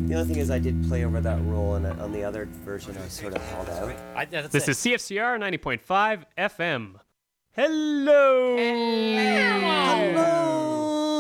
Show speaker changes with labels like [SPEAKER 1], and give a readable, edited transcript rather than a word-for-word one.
[SPEAKER 1] The only thing is I did play over that role, and on the other version I sort of held out.
[SPEAKER 2] This is CFCR 90.5 FM. Hello!